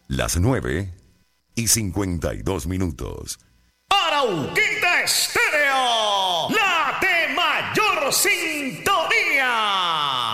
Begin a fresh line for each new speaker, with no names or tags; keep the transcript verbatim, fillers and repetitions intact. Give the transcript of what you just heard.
Las nueve y cincuenta y dos minutos.
Arauquita Estéreo, la de mayor sintonía.